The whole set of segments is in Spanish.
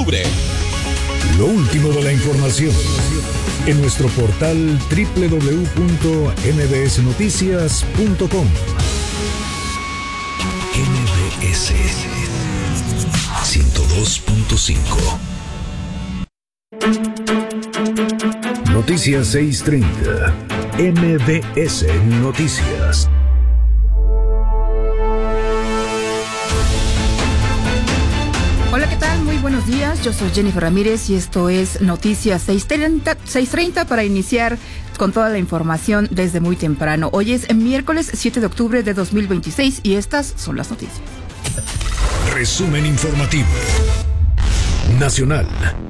octubre. Lo último de la información en nuestro portal www.mbsnoticias.com. MBS 102.5. Noticias 6:30. MBS Noticias. Hola, ¿qué tal? Muy buenos días. Yo soy Jennifer Ramírez y esto es Noticias 6:30 para iniciar con toda la información desde muy temprano. Hoy es miércoles 7 de octubre de 2026 y estas son las noticias. Resumen informativo. Nacional.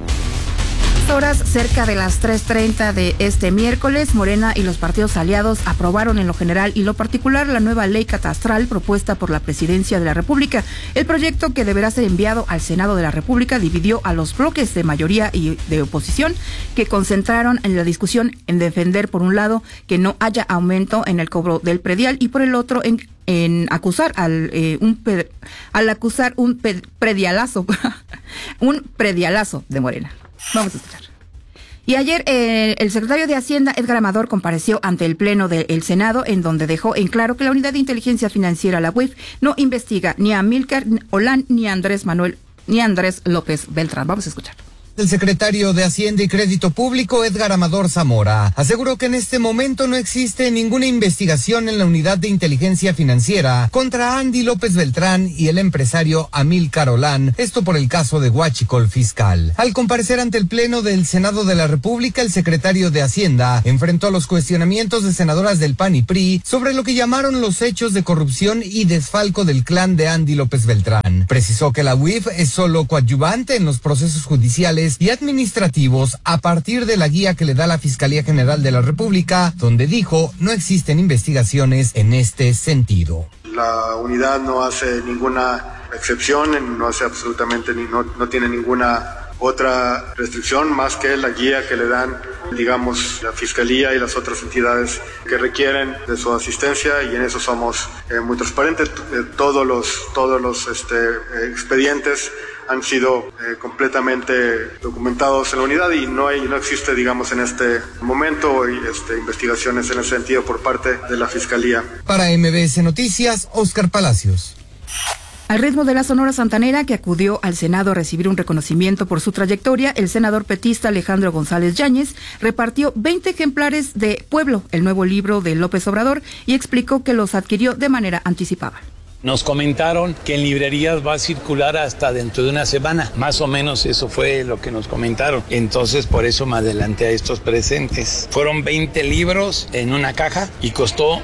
Horas cerca de las 3:30 de este miércoles, Morena y los partidos aliados aprobaron en lo general y lo particular la nueva ley catastral propuesta por la Presidencia de la República. El proyecto, que deberá ser enviado al Senado de la República, dividió a los bloques de mayoría y de oposición, que concentraron en la discusión en defender, por un lado, que no haya aumento en el cobro del predial y por el otro en acusar acusar un predialazo un predialazo de Morena. Vamos a escuchar. Y ayer el secretario de Hacienda, Edgar Amador, compareció ante el Pleno del Senado, en donde dejó en claro que la Unidad de Inteligencia Financiera, la UIF, no investiga ni a Amílcar Olán ni a Andrés López Beltrán. Vamos a escuchar. El secretario de Hacienda y Crédito Público, Edgar Amador Zamora, aseguró que en este momento no existe ninguna investigación en la Unidad de Inteligencia Financiera contra Andy López Beltrán y el empresario Amílcar Olán, esto por el caso de huachicol fiscal. Al comparecer ante el Pleno del Senado de la República, el secretario de Hacienda enfrentó los cuestionamientos de senadoras del PAN y PRI sobre lo que llamaron los hechos de corrupción y desfalco del clan de Andy López Beltrán. Precisó que la UIF es solo coadyuvante en los procesos judiciales y administrativos a partir de la guía que le da la Fiscalía General de la República, donde dijo no existen investigaciones en este sentido. La unidad no hace ninguna excepción, no hace absolutamente no tiene ninguna otra restricción más que la guía que le dan, digamos, la Fiscalía y las otras entidades que requieren de su asistencia, y en eso somos muy transparentes. Todos los expedientes han sido completamente documentados en la unidad y no existe, digamos, en este momento investigaciones en ese sentido por parte de la Fiscalía. Para MBS Noticias, Óscar Palacios. Al ritmo de la Sonora Santanera, que acudió al Senado a recibir un reconocimiento por su trayectoria, el senador petista Alejandro González Yáñez repartió 20 ejemplares de Pueblo, el nuevo libro de López Obrador, y explicó que los adquirió de manera anticipada. Nos comentaron que en librerías va a circular hasta dentro de una semana. Más o menos eso fue lo que nos comentaron. Entonces, por eso me adelanté a estos presentes. Fueron 20 libros en una caja y costó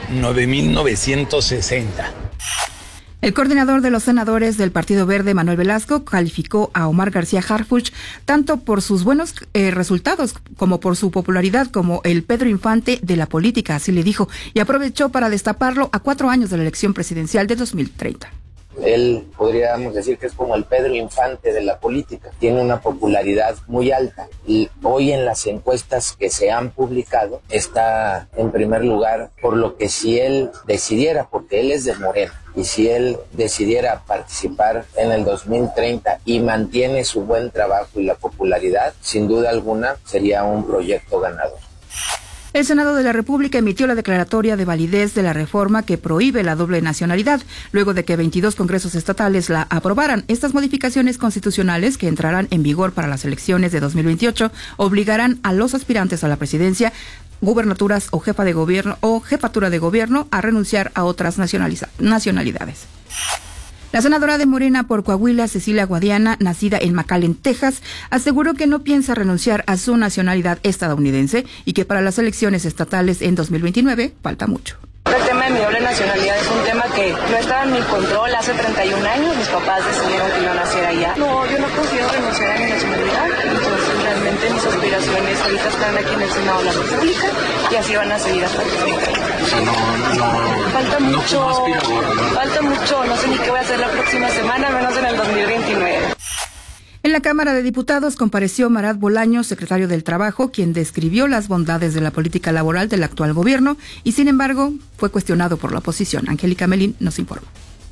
9,960. El coordinador de los senadores del Partido Verde, Manuel Velasco, calificó a Omar García Harfuch tanto por sus buenos resultados como por su popularidad como el Pedro Infante de la política, así le dijo, y aprovechó para destaparlo a 4 años de la elección presidencial de 2030. Él, podríamos decir que es como el Pedro Infante de la política, tiene una popularidad muy alta y hoy en las encuestas que se han publicado está en primer lugar, por lo que si él decidiera, porque él es de Morena, y si él decidiera participar en el 2030 y mantiene su buen trabajo y la popularidad, sin duda alguna sería un proyecto ganador. El Senado de la República emitió la declaratoria de validez de la reforma que prohíbe la doble nacionalidad, luego de que 22 congresos estatales la aprobaran. Estas modificaciones constitucionales, que entrarán en vigor para las elecciones de 2028, obligarán a los aspirantes a la presidencia, gubernaturas o jefatura de gobierno a renunciar a otras nacionalidades. La senadora de Morena por Coahuila, Cecilia Guadiana, nacida en McAllen, Texas, aseguró que no piensa renunciar a su nacionalidad estadounidense y que para las elecciones estatales en 2029 falta mucho. El tema de mi doble nacionalidad es un tema que no estaba en mi control hace 31 años. Mis papás decidieron que yo naciera allá. No, yo no considero renunciar a mi nacionalidad. Entonces, realmente mis aspiraciones ahorita están aquí en el Senado de la República y así van a seguir hasta el 2030. Falta mucho. No sé ni qué voy a hacer la próxima semana, menos en el 2029. En la Cámara de Diputados compareció Marat Bolaños, secretario del Trabajo, quien describió las bondades de la política laboral del actual gobierno y, sin embargo, fue cuestionado por la oposición. Angélica Melín nos informa.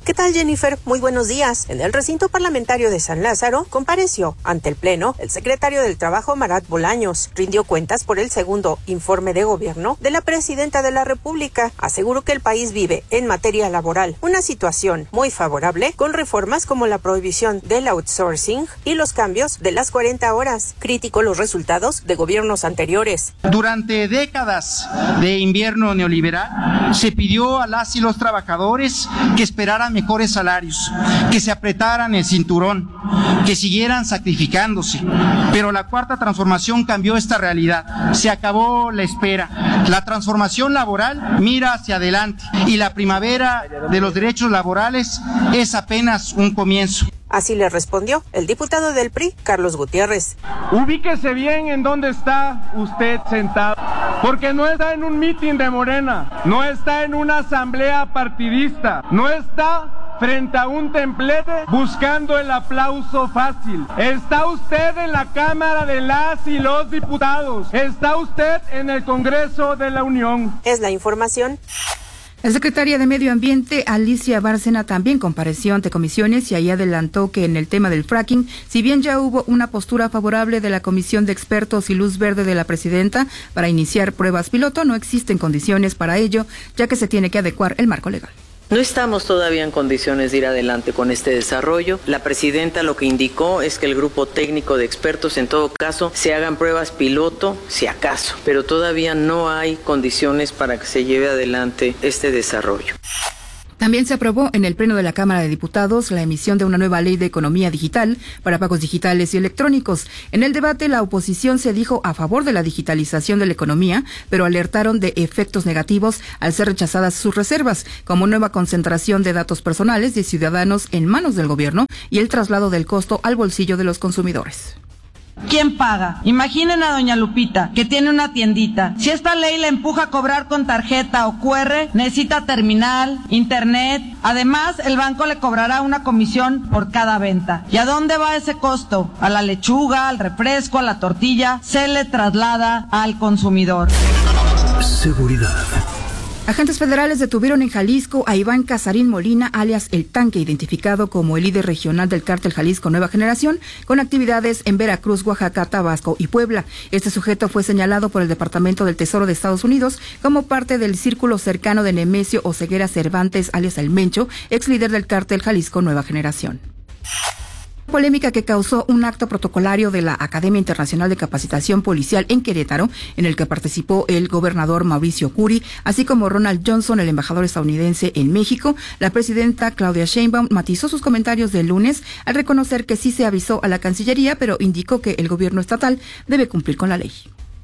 ¿Qué tal, Jennifer? Muy buenos días. En el recinto parlamentario de San Lázaro compareció ante el Pleno el secretario del Trabajo, Marat Bolaños. Rindió cuentas por el segundo informe de gobierno de la presidenta de la República. Aseguró que el país vive en materia laboral una situación muy favorable, con reformas como la prohibición del outsourcing y los cambios de las 40 horas. Criticó los resultados de gobiernos anteriores. Durante décadas de invierno neoliberal se pidió a las y los trabajadores que esperaran mejores salarios, que se apretaran el cinturón, que siguieran sacrificándose. Pero la cuarta transformación cambió esta realidad. Se acabó la espera. La transformación laboral mira hacia adelante y la primavera de los derechos laborales es apenas un comienzo. Así le respondió el diputado del PRI, Carlos Gutiérrez. Ubíquese bien en dónde está usted sentado, porque no está en un mitin de Morena, no está en una asamblea partidista, no está frente a un templete buscando el aplauso fácil. Está usted en la Cámara de las y los Diputados, está usted en el Congreso de la Unión. Es la información. La secretaria de Medio Ambiente, Alicia Bárcena, también compareció ante comisiones y ahí adelantó que en el tema del fracking, si bien ya hubo una postura favorable de la Comisión de Expertos y luz verde de la presidenta para iniciar pruebas piloto, no existen condiciones para ello, ya que se tiene que adecuar el marco legal. No estamos todavía en condiciones de ir adelante con este desarrollo. La presidenta lo que indicó es que el grupo técnico de expertos, en todo caso, se hagan pruebas piloto, si acaso, pero todavía no hay condiciones para que se lleve adelante este desarrollo. También se aprobó en el Pleno de la Cámara de Diputados la emisión de una nueva ley de economía digital para pagos digitales y electrónicos. En el debate, la oposición se dijo a favor de la digitalización de la economía, pero alertaron de efectos negativos al ser rechazadas sus reservas, como nueva concentración de datos personales de ciudadanos en manos del gobierno y el traslado del costo al bolsillo de los consumidores. ¿Quién paga? Imaginen a doña Lupita, que tiene una tiendita. Si esta ley la empuja a cobrar con tarjeta o QR, necesita terminal, internet. Además, el banco le cobrará una comisión por cada venta. ¿Y a dónde va ese costo? A la lechuga, al refresco, a la tortilla. Se le traslada al consumidor. Seguridad. Agentes federales detuvieron en Jalisco a Iván Casarín Molina, alias El Tanque, identificado como el líder regional del cártel Jalisco Nueva Generación, con actividades en Veracruz, Oaxaca, Tabasco y Puebla. Este sujeto fue señalado por el Departamento del Tesoro de Estados Unidos como parte del círculo cercano de Nemesio Oseguera Cervantes, alias El Mencho, ex líder del cártel Jalisco Nueva Generación. Polémica que causó un acto protocolario de la Academia Internacional de Capacitación Policial en Querétaro, en el que participó el gobernador Mauricio Curi, así como Ronald Johnson, el embajador estadounidense en México. La presidenta Claudia Sheinbaum matizó sus comentarios del lunes al reconocer que sí se avisó a la Cancillería, pero indicó que el gobierno estatal debe cumplir con la ley.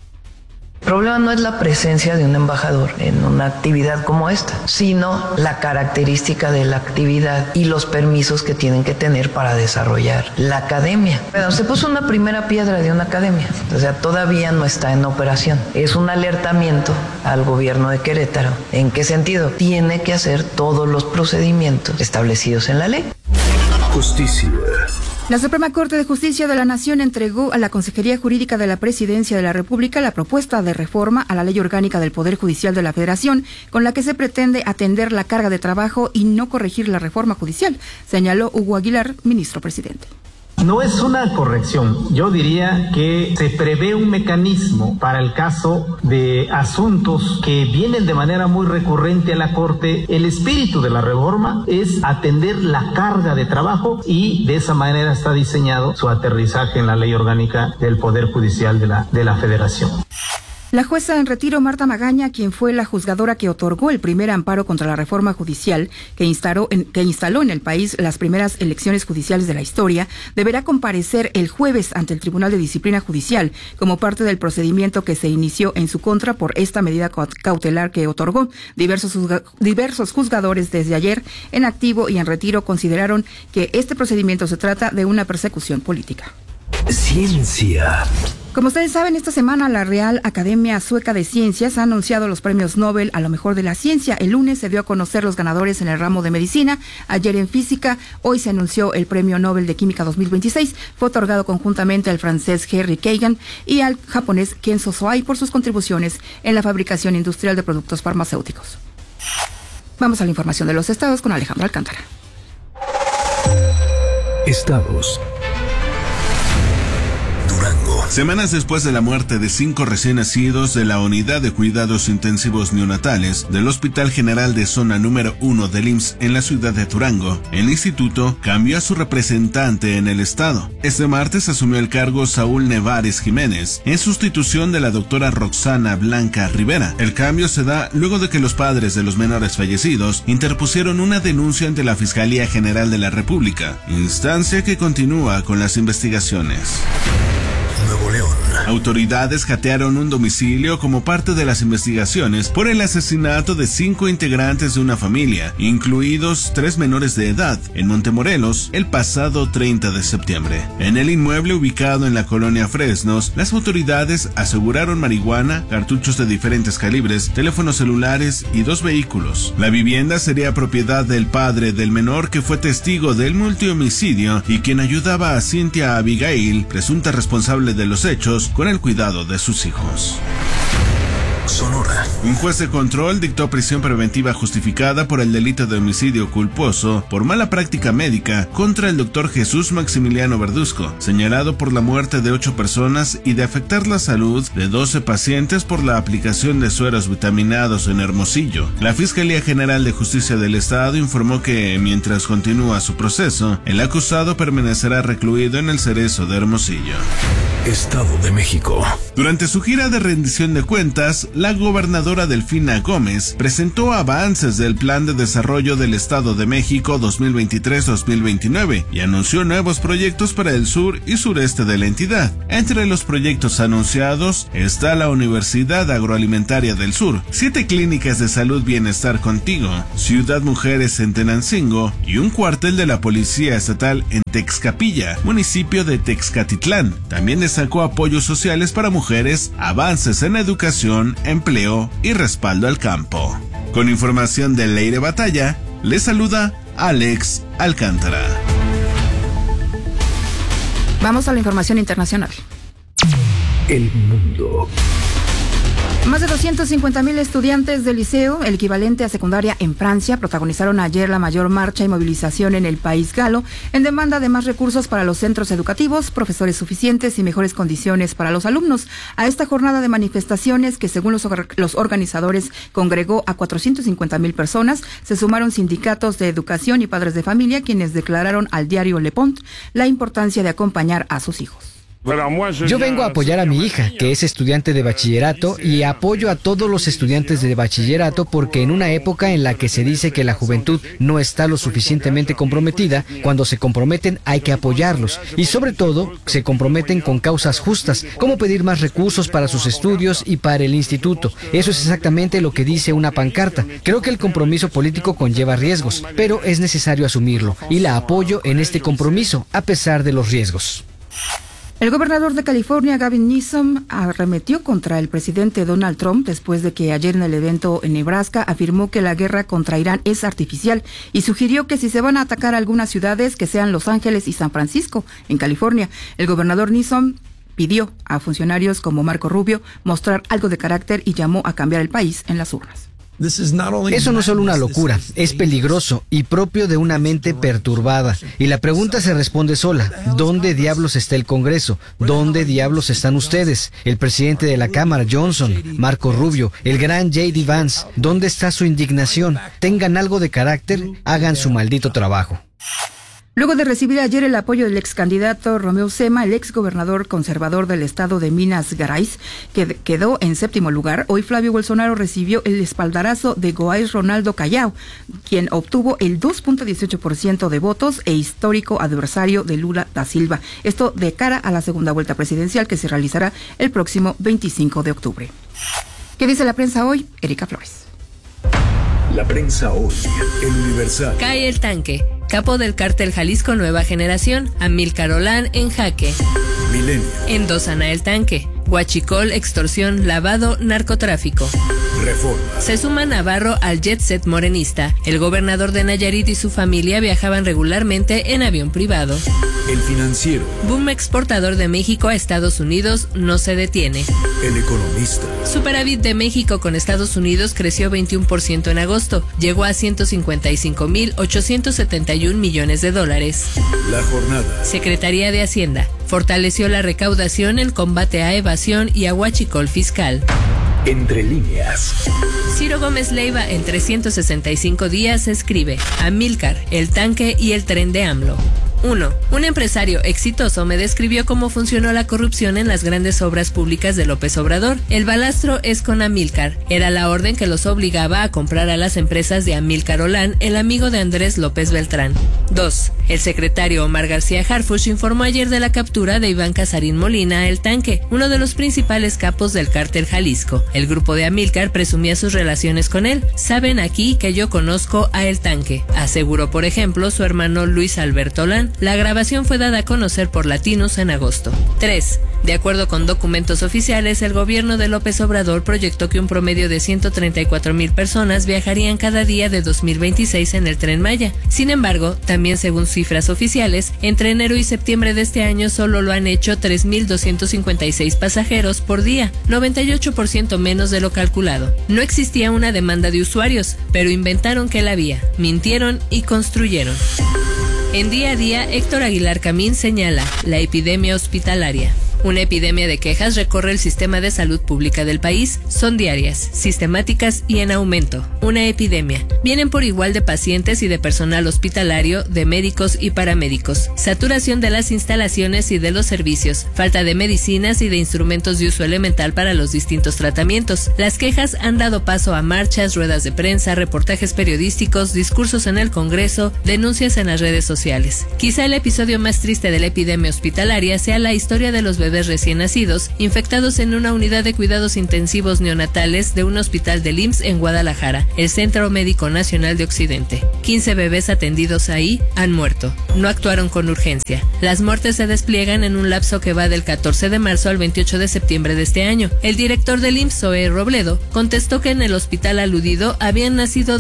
El problema no es la presencia de un embajador en una actividad como esta, sino la característica de la actividad y los permisos que tienen que tener para desarrollar la academia. Bueno, se puso una primera piedra de una academia, o sea, todavía no está en operación. Es un alertamiento al gobierno de Querétaro. ¿En qué sentido? Tiene que hacer todos los procedimientos establecidos en la ley. Justicia. La Suprema Corte de Justicia de la Nación entregó a la Consejería Jurídica de la Presidencia de la República la propuesta de reforma a la Ley Orgánica del Poder Judicial de la Federación, con la que se pretende atender la carga de trabajo y no corregir la reforma judicial, señaló Hugo Aguilar, ministro presidente. No es una corrección, yo diría que se prevé un mecanismo para el caso de asuntos que vienen de manera muy recurrente a la Corte. El espíritu de la reforma es atender la carga de trabajo y de esa manera está diseñado su aterrizaje en la Ley Orgánica del Poder Judicial de la Federación. La jueza en retiro Marta Magaña, quien fue la juzgadora que otorgó el primer amparo contra la reforma judicial que instaló en el país las primeras elecciones judiciales de la historia, deberá comparecer el jueves ante el Tribunal de Disciplina Judicial como parte del procedimiento que se inició en su contra por esta medida cautelar que otorgó. Diversos juzgadores desde ayer en activo y en retiro consideraron que este procedimiento se trata de una persecución política. Ciencia. Como ustedes saben, esta semana la Real Academia Sueca de Ciencias ha anunciado los premios Nobel a lo mejor de la ciencia. El lunes se dio a conocer los ganadores en el ramo de medicina, ayer en física, hoy se anunció el Premio Nobel de Química 2026. Fue otorgado conjuntamente al francés Henry Kagan y al japonés Kenzo Soai por sus contribuciones en la fabricación industrial de productos farmacéuticos. Vamos a la información de los estados con Alejandro Alcántara. Estados. Durango. Semanas después de la muerte de 5 recién nacidos de la Unidad de Cuidados Intensivos Neonatales del Hospital General de Zona número 1 del IMSS en la ciudad de Durango, el instituto cambió a su representante en el estado. Este martes asumió el cargo Saúl Nevares Jiménez, en sustitución de la doctora Roxana Blanca Rivera. El cambio se da luego de que los padres de los menores fallecidos interpusieron una denuncia ante la Fiscalía General de la República, instancia que continúa con las investigaciones. Nuevo León. Autoridades hackearon un domicilio como parte de las investigaciones por el asesinato de 5 integrantes de una familia, incluidos 3 menores de edad, en Montemorelos el pasado 30 de septiembre. En el inmueble ubicado en la colonia Fresnos, las autoridades aseguraron marihuana, cartuchos de diferentes calibres, teléfonos celulares y 2 vehículos. La vivienda sería propiedad del padre del menor, que fue testigo del multihomicidio y quien ayudaba a Cintia Abigail, presunta responsable de los hechos, con el cuidado de sus hijos. Sonora. Un juez de control dictó prisión preventiva justificada por el delito de homicidio culposo por mala práctica médica contra el doctor Jesús Maximiliano Verduzco, señalado por la muerte de 8 personas y de afectar la salud de 12 pacientes por la aplicación de sueros vitaminados en Hermosillo. La Fiscalía General de Justicia del Estado informó que, mientras continúa su proceso, el acusado permanecerá recluido en el Cerezo de Hermosillo. Estado de México. Durante su gira de rendición de cuentas, la gobernadora Delfina Gómez presentó avances del Plan de Desarrollo del Estado de México 2023-2029 y anunció nuevos proyectos para el sur y sureste de la entidad. Entre los proyectos anunciados está la Universidad Agroalimentaria del Sur, 7 clínicas de salud Bienestar Contigo, Ciudad Mujeres en Tenancingo y un cuartel de la Policía Estatal en Texcapilla, municipio de Texcatitlán. También destacó apoyos sociales para mujeres, avances en educación, empleo y respaldo al campo. Con información de Leire Batalla, les saluda Alex Alcántara. Vamos a la información internacional. El mundo. Más de 250,000 estudiantes del liceo, el equivalente a secundaria en Francia, protagonizaron ayer la mayor marcha y movilización en el país galo en demanda de más recursos para los centros educativos, profesores suficientes y mejores condiciones para los alumnos. A esta jornada de manifestaciones, que según los organizadores congregó a 450,000 personas, se sumaron sindicatos de educación y padres de familia, quienes declararon al diario Le Monde la importancia de acompañar a sus hijos. Yo vengo a apoyar a mi hija, que es estudiante de bachillerato, y apoyo a todos los estudiantes de bachillerato porque en una época en la que se dice que la juventud no está lo suficientemente comprometida, cuando se comprometen hay que apoyarlos y sobre todo se comprometen con causas justas, como pedir más recursos para sus estudios y para el instituto. Eso es exactamente lo que dice una pancarta. Creo que el compromiso político conlleva riesgos, pero es necesario asumirlo y la apoyo en este compromiso a pesar de los riesgos. El gobernador de California, Gavin Newsom, arremetió contra el presidente Donald Trump después de que ayer en el evento en Nebraska afirmó que la guerra contra Irán es artificial y sugirió que si se van a atacar algunas ciudades, que sean Los Ángeles y San Francisco, en California. El gobernador Newsom pidió a funcionarios como Marco Rubio mostrar algo de carácter y llamó a cambiar el país en las urnas. Eso no es solo una locura, es peligroso y propio de una mente perturbada. Y la pregunta se responde sola. ¿Dónde diablos está el Congreso? ¿Dónde diablos están ustedes? El presidente de la Cámara, Johnson, Marco Rubio, el gran J.D. Vance. ¿Dónde está su indignación? Tengan algo de carácter, hagan su maldito trabajo. Luego de recibir ayer el apoyo del ex candidato Romeu Zema, el ex gobernador conservador del estado de Minas Gerais, que quedó en 7º lugar, hoy Flavio Bolsonaro recibió el espaldarazo de Goiás Ronaldo Callao, quien obtuvo el 2.18% de votos e histórico adversario de Lula da Silva. Esto de cara a la segunda vuelta presidencial que se realizará el próximo 25 de octubre. ¿Qué dice la prensa hoy? Erika Flores. La prensa hoy, El Universal. Cae el tanque. Capo del cártel Jalisco Nueva Generación, Amílcar Olán en jaque. Milenio. Endosana el tanque. Huachicol, extorsión, lavado, narcotráfico. Reforma. Se suma Navarro al jet set morenista. El gobernador de Nayarit y su familia viajaban regularmente en avión privado. El Financiero. Boom exportador de México a Estados Unidos no se detiene. El Economista. Superávit de México con Estados Unidos creció 21% en agosto. Llegó a 155.871 millones de dólares. La Jornada. Secretaría de Hacienda fortaleció la recaudación en combate a evasión y a huachicol fiscal. Entre líneas. Ciro Gómez Leiva en 365 días escribe: Amílcar, el tanque y el tren de AMLO. 1. Un empresario exitoso me describió cómo funcionó la corrupción en las grandes obras públicas de López Obrador. El balastro es con Amílcar. Era la orden que los obligaba a comprar a las empresas de Amílcar Olán, el amigo de Andrés López Beltrán. 2. El secretario Omar García Harfuch informó ayer de la captura de Iván Casarín Molina, el tanque, uno de los principales capos del cártel Jalisco. El grupo de Amílcar presumía sus relaciones con él. Saben aquí que yo conozco a el tanque, aseguró por ejemplo su hermano Luis Alberto Olán. La grabación fue dada a conocer por Latinos en agosto. 3. De acuerdo con documentos oficiales, el gobierno de López Obrador proyectó que un promedio de 134,000 personas viajarían cada día de 2026 en el Tren Maya. Sin embargo, también según cifras oficiales, entre enero y septiembre de este año solo lo han hecho 3.256 pasajeros por día, 98% menos de lo calculado. No existía una demanda de usuarios, pero inventaron que la había, mintieron y construyeron. En Día a Día, Héctor Aguilar Camín señala la epidemia hospitalaria. Una epidemia de quejas recorre el sistema de salud pública del país. Son diarias, sistemáticas y en aumento. Una epidemia. Vienen por igual de pacientes y de personal hospitalario, de médicos y paramédicos. Saturación de las instalaciones y de los servicios. Falta de medicinas y de instrumentos de uso elemental para los distintos tratamientos. Las quejas han dado paso a marchas, ruedas de prensa, reportajes periodísticos, discursos en el Congreso, denuncias en las redes sociales. Quizá el episodio más triste de la epidemia hospitalaria sea la historia de los bebés recién nacidos infectados en una unidad de cuidados intensivos neonatales de un hospital del IMSS en Guadalajara, el Centro Médico Nacional de Occidente. 15 bebés atendidos ahí han muerto. No actuaron con urgencia. Las muertes se despliegan en un lapso que va del 14 de marzo al 28 de septiembre de este año. El director del IMSS, Zoe Robledo, contestó que en el hospital aludido habían nacido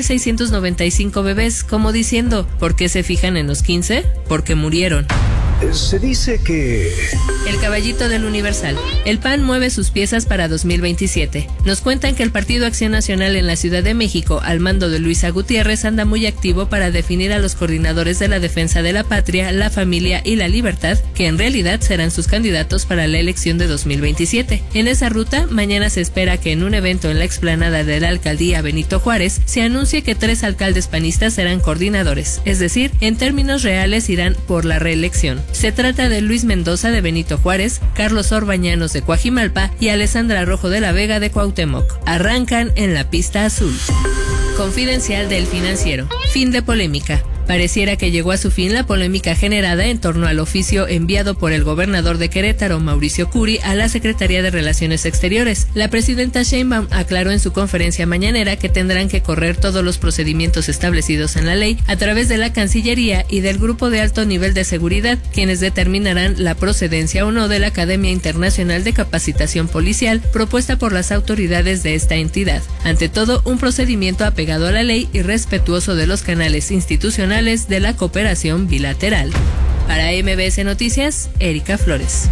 2.695 bebés, como diciendo, ¿por qué se fijan en los 15? Porque murieron. Se dice que... El caballito del Universal. El PAN mueve sus piezas para 2027. Nos cuentan que el Partido Acción Nacional en la Ciudad de México, al mando de Luisa Gutiérrez, anda muy activo para definir a los coordinadores de la defensa de la patria, la familia y la libertad, que en realidad serán sus candidatos para la elección de 2027. En esa ruta, mañana se espera que en un evento en la explanada de la alcaldía Benito Juárez se anuncie que 3 alcaldes panistas serán coordinadores, es decir, en términos reales irán por la reelección. Se trata de Luis Mendoza de Benito Juárez, Carlos Orbañanos de Coajimalpa y Alessandra Rojo de la Vega de Cuauhtémoc. Arrancan en la pista azul. Confidencial del Financiero. Fin de polémica. Pareciera que llegó a su fin la polémica generada en torno al oficio enviado por el gobernador de Querétaro, Mauricio Curi, a la Secretaría de Relaciones Exteriores. La presidenta Sheinbaum aclaró en su conferencia mañanera que tendrán que correr todos los procedimientos establecidos en la ley a través de la Cancillería y del Grupo de Alto Nivel de Seguridad, quienes determinarán la procedencia o no de la Academia Internacional de Capacitación Policial propuesta por las autoridades de esta entidad. Ante todo, un procedimiento apegado a la ley y respetuoso de los canales institucionales de la cooperación bilateral. Para MBS Noticias, Erika Flores.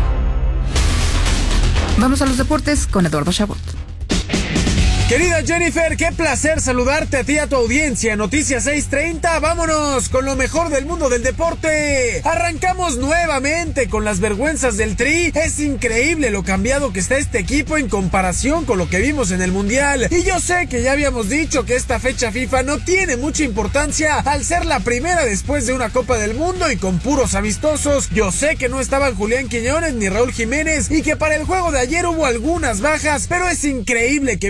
Vamos a los deportes con Eduardo Chabot. Querida Jennifer, qué placer saludarte a ti y a tu audiencia. Noticias 6:30, vámonos con lo mejor del mundo del deporte. Arrancamos nuevamente con las vergüenzas del Tri. Es increíble lo cambiado que está este equipo en comparación con lo que vimos en el Mundial. Y yo sé que ya habíamos dicho que esta fecha FIFA no tiene mucha importancia al ser la primera después de una Copa del Mundo y con puros amistosos. Yo sé que no estaban Julián Quiñones ni Raúl Jiménez y que para el juego de ayer hubo algunas bajas, pero es increíble que México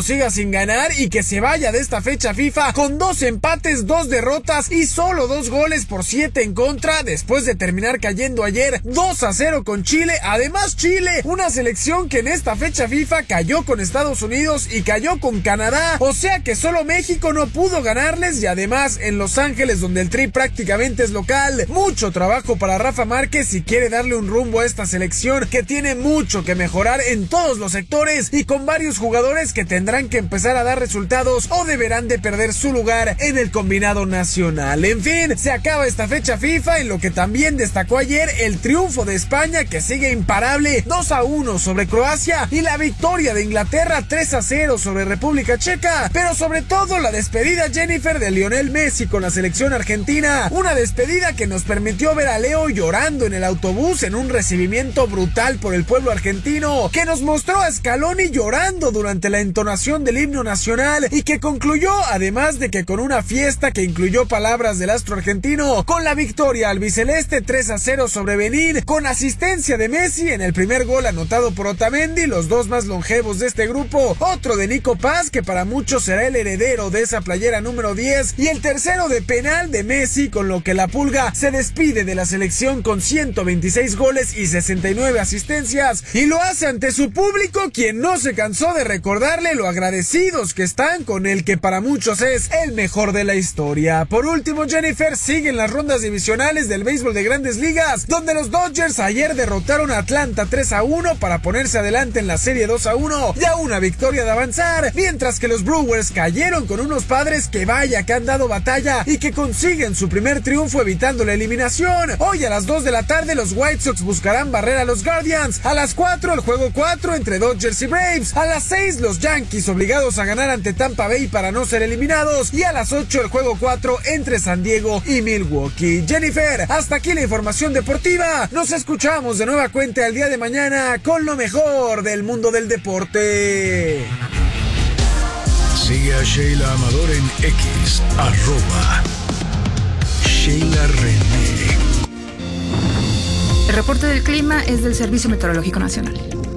siga sin ganar y que se vaya de esta fecha FIFA con 2 empates, 2 derrotas y solo 2 goles por 7 en contra, después de terminar cayendo ayer 2-0 con Chile. Además, Chile, una selección que en esta fecha FIFA cayó con Estados Unidos y cayó con Canadá, o sea que solo México no pudo ganarles, y además en Los Ángeles, donde el Tri prácticamente es local. Mucho trabajo para Rafa Márquez si quiere darle un rumbo a esta selección que tiene mucho que mejorar en todos los sectores y con varios jugadores que tendrán que empezar a dar resultados o deberán de perder su lugar en el combinado nacional. En fin, se acaba esta fecha FIFA, en lo que también destacó ayer el triunfo de España, que sigue imparable, 2-1 sobre Croacia, y la victoria de Inglaterra 3-0 sobre República Checa, pero sobre todo la despedida, Jennifer, de Lionel Messi con la selección argentina, una despedida que nos permitió ver a Leo llorando en el autobús en un recibimiento brutal por el pueblo argentino, que nos mostró a Scaloni llorando durante la entonación del himno nacional y que concluyó, además de que con una fiesta que incluyó palabras del astro argentino, con la victoria albiceleste 3-0 sobre Benín, con asistencia de Messi en el primer gol anotado por Otamendi, los dos más longevos de este grupo, otro de Nico Paz, que para muchos será el heredero de esa playera número 10, y el tercero de penal de Messi, con lo que la Pulga se despide de la selección con 126 goles y 69 asistencias, y lo hace ante su público, quien no se cansó de recordarle lo agradecidos que están con el que para muchos es el mejor de la historia. Por último, Jennifer, siguen las rondas divisionales del béisbol de Grandes Ligas, donde los Dodgers ayer derrotaron a Atlanta 3-1 para ponerse adelante en la serie 2-1, ya una victoria de avanzar, mientras que los Brewers cayeron con unos Padres que vaya que han dado batalla y que consiguen su primer triunfo evitando la eliminación. Hoy a las 2 de la tarde los White Sox buscarán barrer a los Guardians, a las 4 el juego 4 entre Dodgers y Braves, a las 6 los Yankees obligados a ganar ante Tampa Bay para no ser eliminados, y a las 8 el juego 4 entre San Diego y Milwaukee. Jennifer, hasta aquí la información deportiva. Nos escuchamos de nueva cuenta el día de mañana con lo mejor del mundo del deporte. Sigue a Sheila Amador en X, @Sheila René. El reporte del clima es del Servicio Meteorológico Nacional.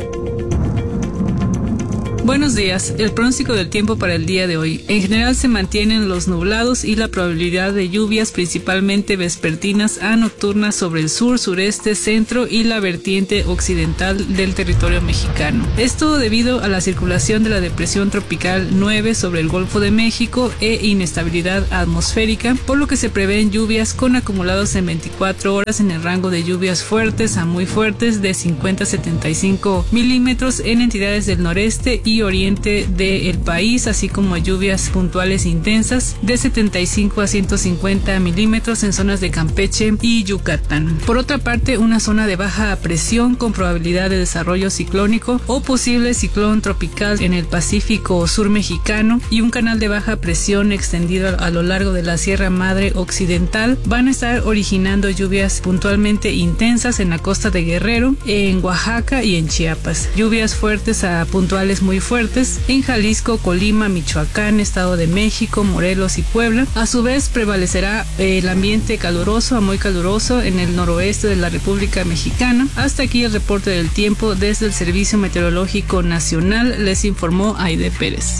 Buenos días. El pronóstico del tiempo para el día de hoy. En general se mantienen los nublados y la probabilidad de lluvias principalmente vespertinas a nocturnas sobre el sur, sureste, centro y la vertiente occidental del territorio mexicano. Esto debido a la circulación de la depresión tropical 9 sobre el Golfo de México e inestabilidad atmosférica, por lo que se prevén lluvias con acumulados en 24 horas en el rango de lluvias fuertes a muy fuertes de 50 a 75 milímetros en entidades del noreste y oriente del país, así como lluvias puntuales intensas de 75 a 150 milímetros en zonas de Campeche y Yucatán. Por otra parte, una zona de baja presión con probabilidad de desarrollo ciclónico o posible ciclón tropical en el Pacífico sur mexicano y un canal de baja presión extendido a lo largo de la Sierra Madre Occidental van a estar originando lluvias puntualmente intensas en la costa de Guerrero, en Oaxaca y en Chiapas. Lluvias fuertes a puntuales muy fuertes en Jalisco, Colima, Michoacán, Estado de México, Morelos y Puebla. A su vez prevalecerá el ambiente caluroso a muy caluroso en el noroeste de la República Mexicana. Hasta aquí el reporte del tiempo desde el Servicio Meteorológico Nacional, les informó Aide Pérez.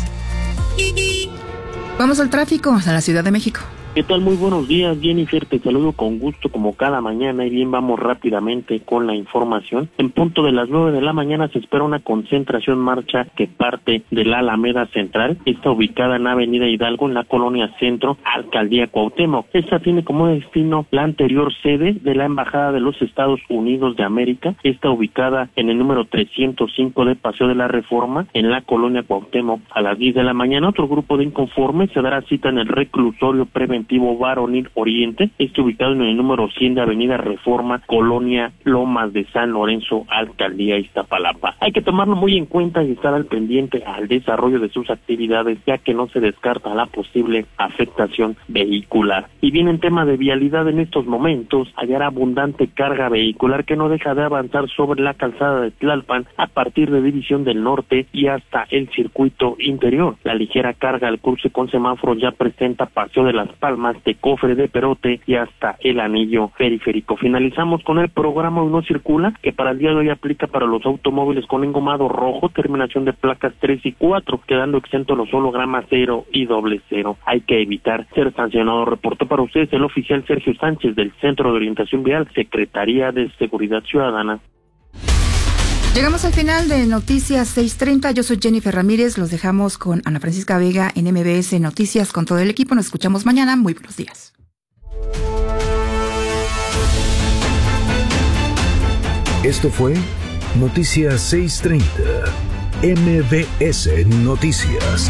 Vamos al tráfico a la Ciudad de México. ¿Qué tal? Muy buenos días, Jennifer, te saludo con gusto como cada mañana y bien, vamos rápidamente con la información. En punto de las 9 de la mañana se espera una concentración marcha que parte de la Alameda Central, está ubicada en Avenida Hidalgo en la Colonia Centro, Alcaldía Cuauhtémoc. Esta tiene como destino la anterior sede de la Embajada de los Estados Unidos de América, está ubicada en el número 305 de Paseo de la Reforma en la Colonia Cuauhtémoc. A las 10 de la mañana otro grupo de inconformes se dará cita en el reclusorio preventivo Varonil Oriente, está ubicado en el número 100 de Avenida Reforma, Colonia Lomas de San Lorenzo, Alcaldía Iztapalapa. Hay que tomarlo muy en cuenta y estar al pendiente al desarrollo de sus actividades, ya que no se descarta la posible afectación vehicular. Y bien, en tema de vialidad, en estos momentos hallará abundante carga vehicular que no deja de avanzar sobre la calzada de Tlalpan a partir de División del Norte y hasta el circuito interior. La ligera carga al cruce con semáforo ya presenta Paseo de las Palmas Palmas, Tecofre de Perote y hasta el anillo periférico. Finalizamos con el programa Hoy No Circula, que para el día de hoy aplica para los automóviles con engomado rojo, terminación de placas 3 y 4, quedando exentos los hologramas 0 y 00. Hay que evitar ser sancionado. Reportó para ustedes el oficial Sergio Sánchez del Centro de Orientación Vial, Secretaría de Seguridad Ciudadana. Llegamos al final de Noticias 6:30. Yo soy Jennifer Ramírez. Los dejamos con Ana Francisca Vega en MBS Noticias con todo el equipo. Nos escuchamos mañana. Muy buenos días. Esto fue Noticias 6:30. MBS Noticias.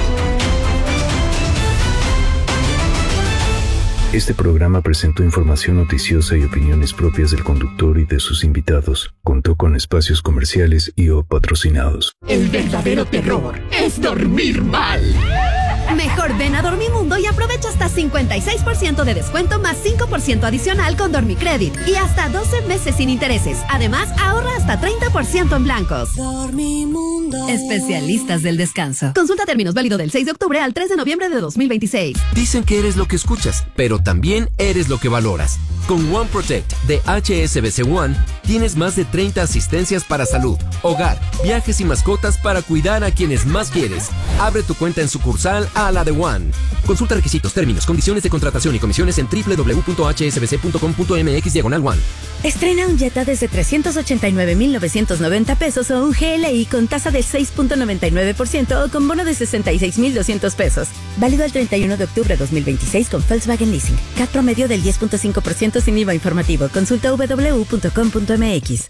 Este programa presentó información noticiosa y opiniones propias del conductor y de sus invitados. Contó con espacios comerciales y o patrocinados. El verdadero terror es dormir mal. Mejor ven a Dormimundo y aprovecha hasta 56% de descuento más 5% adicional con Dormicredit y hasta 12 meses sin intereses. Además, ahorra hasta 30% en blancos. Dormimundo. Especialistas del descanso. Consulta términos, válido del 6 de octubre al 3 de noviembre de 2026. Dicen que eres lo que escuchas, pero también eres lo que valoras. Con One Protect de HSBC One, tienes más de 30 asistencias para salud, hogar, viajes y mascotas para cuidar a quienes más quieres. Abre tu cuenta en sucursal a la de One. Consulta requisitos, términos, condiciones de contratación y comisiones en www.hsbc.com.mx/one. Estrena un Jetta desde 389,990 pesos o un GLI con tasa de 6.99% o con bono de 66,200 pesos. Válido el 31 de octubre de 2026 con Volkswagen Leasing. CAT promedio del 10.5% sin IVA informativo. Consulta www.com.mx.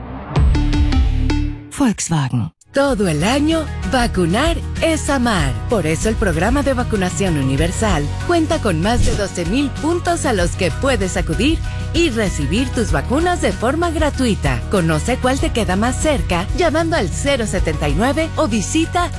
Volkswagen. Todo el año, vacunar es amar. Por eso el programa de vacunación universal cuenta con más de 12,000 puntos a los que puedes acudir y recibir tus vacunas de forma gratuita. Conoce cuál te queda más cerca llamando al 079 o visita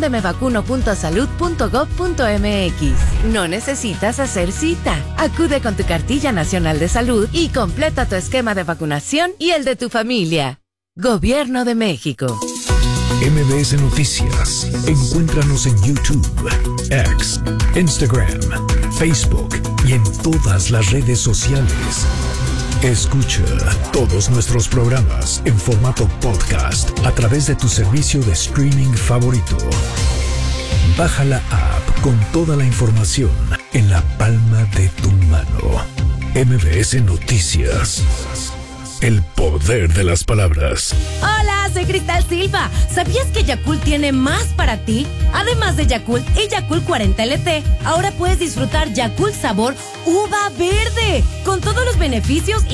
dondemevacuno.salud.gov.mx. No necesitas hacer cita. Acude con tu cartilla nacional de salud y completa tu esquema de vacunación y el de tu familia. Gobierno de México. MBS Noticias. Encuéntranos en YouTube, X, Instagram, Facebook y en todas las redes sociales. Escucha todos nuestros programas en formato podcast a través de tu servicio de streaming favorito. Baja la app con toda la información en la palma de tu mano. MBS Noticias. El poder de las palabras. Hola, soy Cristal Silva. ¿Sabías que Yakult tiene más para ti? Además de Yakult y Yakult 40 LT, ahora puedes disfrutar Yakult sabor uva verde, con todos los beneficios